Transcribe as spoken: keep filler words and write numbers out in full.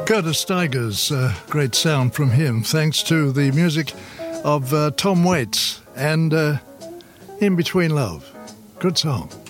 Curtis Stigers, uh, great sound from him, thanks to the music of uh, Tom Waits and uh, In Between Love. Good song.